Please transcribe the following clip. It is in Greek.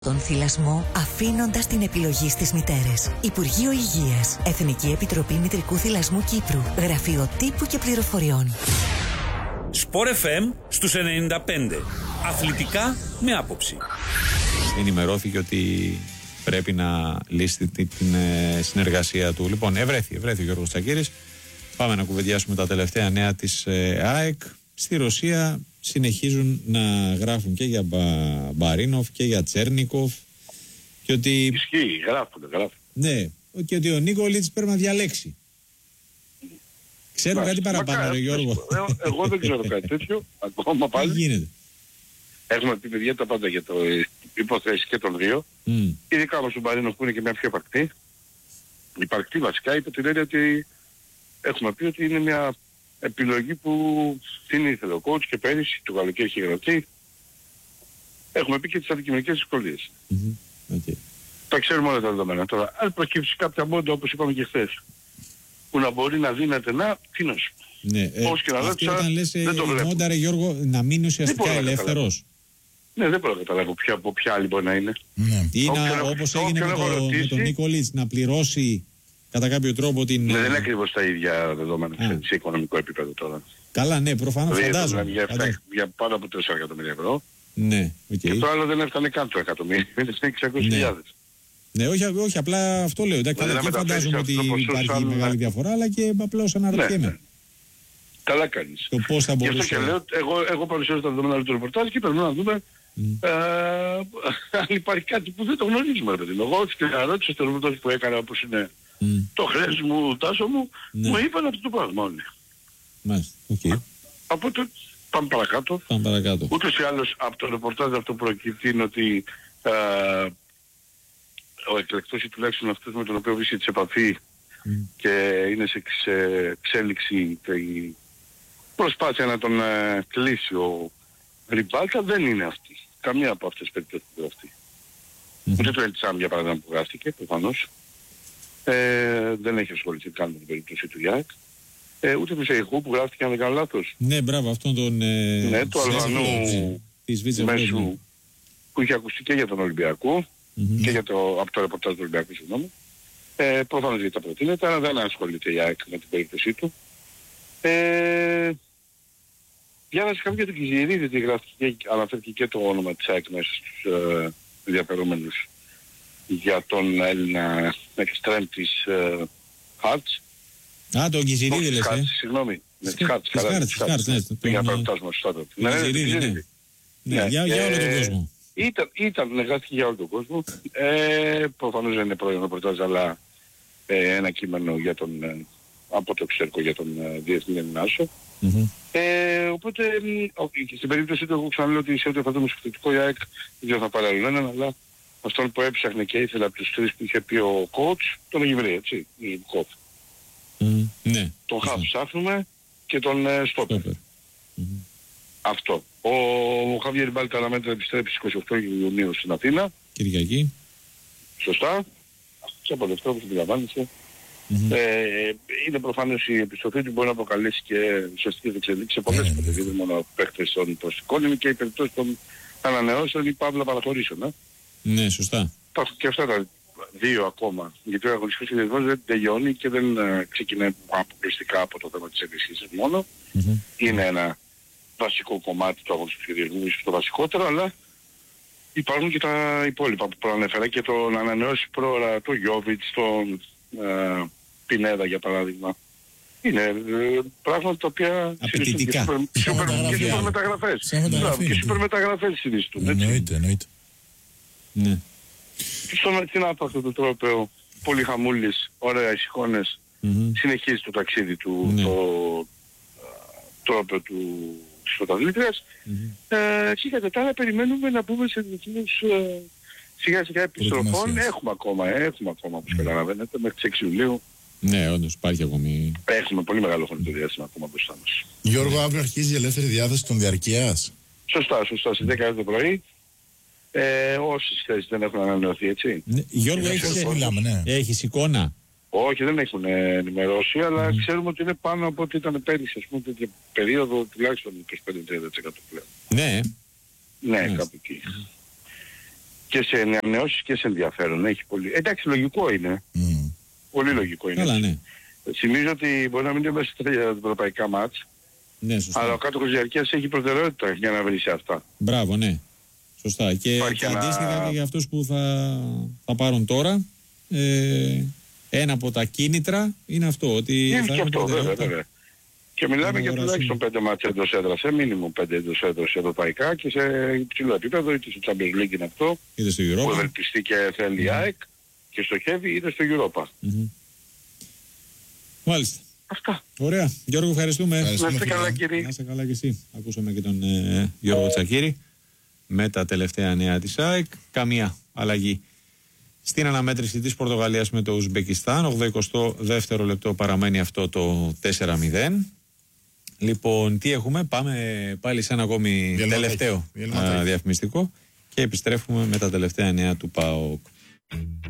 Τον θυλασμό αφήνοντας την επιλογή στις μητέρες. Υπουργείο Υγείας, Εθνική Επιτροπή Μητρικού Θυλασμού Κύπρου, Γραφείο Τύπου και Πληροφοριών. Σπορ FM στους 95. Αθλητικά με άποψη. Ενημερώθηκε ότι πρέπει να λύσει την συνεργασία του. Λοιπόν, ευρέθη ο Γιώργος Τσακίρης. Πάμε να κουβεντιάσουμε τα τελευταία νέα της ΑΕΚ. Στη Ρωσία συνεχίζουν να γράφουν και για Μπαρίνοφ και για Τσέρνικοφ. Και ότι... Ισχύει, γράφουν. Ναι, και ότι ο Νίκολιτς πρέπει να διαλέξει. Ξέρω κάτι παραπάνω, ρε Γιώργο. Εγώ δεν ξέρω κάτι τέτοιο. Ακόμα πάλι. Τι γίνεται. Έχουμε πει παιδιά τα πάντα για το υποθέσεις και των δύο. Ειδικά όμως ο Μπαρίνοφ που είναι και μια πιο υπαρκτή. Υπαρκτή βασικά είπε την έννοια ότι έχουμε πει ότι είναι μια επιλογή που την ήθελε ο coach και πέρυσι το καλοκαίρι είχε γραφτεί. Έχουμε πει και τις αντικειμενικές δυσκολίες. Okay. Τα ξέρουμε όλα τα δεδομένα. Τώρα, αν προκύψει κάποια μόντα όπως είπαμε και χθες, που να μπορεί να δίνεται τι να σου. Ναι, πώς και να αυτό όταν λες δεν το βλέπω. μόντα, ρε Γιώργο, να μείνει ουσιαστικά ελεύθερος. Ναι, δεν μπορώ να καταλάβω από ποια άλλη μπορεί να είναι. Ναι. Ή όπως έγινε με τον Νίκολιτς, να πληρώσει κατά κάποιο τρόπο την... Ναι, δεν είναι ακριβώς τα ίδια δεδομένα σε οικονομικό επίπεδο τώρα. Καλά, ναι, προφανώς φαντάζομαι. Για πάνω από 4 εκατομμύρια ευρώ. Ναι, okay. Και το άλλο δεν έφτανε καν το εκατομμύριο, είναι 600.000. Ναι, όχι, απλά αυτό λέω. Εντάξει, δεν φαντάζομαι ότι υπάρχει μεγάλη διαφορά, αλλά και απλώς αναρωτιέμαι. Ναι. Καλά κάνεις. Το πώς θα μπορούσε... Γι' αυτό και λέω, εγώ παρουσιάζω τα δεδομένα του ρεπορτάζ και πρέπει να δούμε αν υπάρχει κάτι που δεν το γνωρίζουμε. Εγώ στην ερώτηση στο ρεπορτάζ που έκανα όπως είναι το χρέος μου, τάσο μου, μου είπαν αυτό το πράγμα όλοι. Μάλιστα, οκ. Οπότε πάμε παρακάτω. Ούτως ή άλλως από το ρεπορτάζ αυτό προκύπτει είναι ότι ο εκλεκτός ή τουλάχιστον αυτός με τον οποίο βρίσκεται σε επαφή και είναι σε εξέλιξη η προσπάθεια να τον κλείσει ο Ριμπάλτα δεν είναι αυτή. Καμία από αυτές τις περιπτώσεις που γράφτηκε. Ούτε το Ελτσάμ για παράδειγμα που γράφτηκε προφανώς. Δεν έχει ασχοληθεί καν με την περίπτωση του Ιάκ. Ούτε του Σεϊχού που γράφτηκε αν δεν κάνω λάθος. Ναι, μπράβο, αυτόν τον... ναι, του Αλβανού μέσου που είχε ακουστεί και για τον Ολυμπιακό και από το ρεπορτάζ του Ολυμπιακού, συγγνώμη. Προφανώς γιατί τα προτείνεται, αλλά δεν ασχολείται η ΑΕΚ με την περίπτωσή του. Για να σας για τον Κιζηρίδη, γιατί αναφέρθηκε και το όνομα της ΑΕΚ μέσα στους ενδιαφερόμενους για τον Έλληνα εξτρέμ της Χάρτς. Α, τον Κιζηρίδη λες, συγγνώμη. Ναι, της Χάρτς, ναι. Ναι, για όλο τον κόσμο. Ήταν εργάστηκε για όλο τον κόσμο. Προφανώς δεν είναι πρώην ρεπορτάζ, αλλά ένα κείμενο για από το εξωτερικό για τον Διεθνή Ενάσο. Οπότε και στην περίπτωση του εγώ ξαναλέω ότι σε ό,τι αφορά το μεσοκτητικό η ΑΕΚ δεν θα πάρει έναν, αλλά αυτόν που έψαχνε και ήθελε από τους τρεις που είχε πει ο coach, τον Γεβρή, έτσι, η Κόφ. Ναι. Τον Χαφ ψάχνουμε και τον Στόπερ. Αυτό. Ο Χαβιέρ Ριμπάλτα αναμένεται να επιστρέψει στις 28 Ιουνίου στην Αθήνα. Κυριακή. Σωστά. Σε αποδευτώ όπως αντιλαμβάνεσαι. Είναι προφανώς η επιστροφή του μπορεί να προκαλέσει και ουσιαστικές εξελίξεις σε πολλές περιπτώσεις, δεν μόνο παίχτες των προσωπικών, είναι και οι περιπτώσεις των ανανεώσεων ή παύλα παραχωρήσεων. Ναι, σωστά. Και αυτά τα δύο ακόμα, γιατί ο αγωνιστικός σχεδιασμός δεν τελειώνει και δεν ξεκινάει αποκλειστικά από το θέμα της ενίσχυσης μόνο. Είναι ένα βασικό κομμάτι του αγωνιστικού σχεδιασμού, ίσως το βασικότερο, αλλά υπάρχουν και τα υπόλοιπα που προανέφερα και το να ανανεώσει πρόωρα το Γιόβιτς, τον Πινέδα για παράδειγμα. Είναι πράγματα τα οποία απαιτητικά. Και σούπερ μεταγραφές. Και σούπερ μεταγραφές συνιστούν. Εννοείται. Ναι. Στην άπαυτο του τρόπο πολύ χαμούλης, ωραία εικόνες, συνεχίζει το ταξίδι του τρόπο της πρωταθλήτριας. Και κατά τα άλλα περιμένουμε να μπούμε σε ρυθμούς σιγά σιγά επιστροφών. Έχουμε ακόμα όπως καταλαβαίνετε μέχρι τις 6 Ιουλίου. Ναι, όντως υπάρχει ακόμη. Έχουμε πολύ μεγάλο χρονικό διάστημα ακόμα μπροστά μας. Γιώργο, αύριο αρχίζει η ελεύθερη διάθεση των διαρκείας. Σωστά, στις 10 το πρωί. Όσες θέσεις δεν έχουν ανανεωθεί, έτσι. Ναι, Γιώργο, έχεις εικόνα? Όχι, δεν έχουν ενημερώσει, αλλά ξέρουμε ότι είναι πάνω από ό,τι ήταν πέρυσι, ας πούμε, τέτοια περίοδο τουλάχιστον 25-30% πλέον. Ναι. Ναι, κάπου εκεί. και σε ανανεώσεις και σε ενδιαφέρον. Έχει πολύ... Εντάξει, λογικό είναι. Πολύ λογικό είναι. Καλά, ναι. Θυμίζω ότι μπορεί να μην είναι μέσα στα ευρωπαϊκά μάτς, Ναι, σωστά. αλλά ο κάτοχος διαρκείας έχει προτεραιότητα για να βρει σε αυτά. Μπράβο, ναι. Σωστά. Και αντίστοιχα και για αυτούς που θα πάρουν τώρα, ένα από τα κίνητρα είναι αυτό. Ότι Είναι θα και αυτό, προτεραιότητα. βέβαια. Και μιλάμε για τουλάχιστον 5 μάτς εντός έδρας, σε μήνυμο 5 εντός έδρας ευρωπαϊκά και σε υψηλό επίπεδο, είτε στο Champions League είναι αυτό, Είτε στο που Europa. ευελπιστεί και θέλει η ΑΕΚ και στοχεύει, είτε στο Europa. Μάλιστα. Αυτά. Ωραία. Γιώργο, ευχαριστούμε. Να είστε καλά, κύριε. Να είστε καλά και εσύ. Ακούσαμε και τον Γιώργο Τσακίρη με τα τελευταία νέα της ΑΕΚ. Καμία αλλαγή στην αναμέτρηση της Πορτογαλίας με το Ουσμπεκιστάν. 82ο λεπτό παραμένει αυτό το 4-0. Λοιπόν, τι έχουμε, πάμε πάλι σε ένα ακόμη τελευταίο διαφημιστικό και επιστρέφουμε με τα τελευταία νέα του ΠΑΟΚ.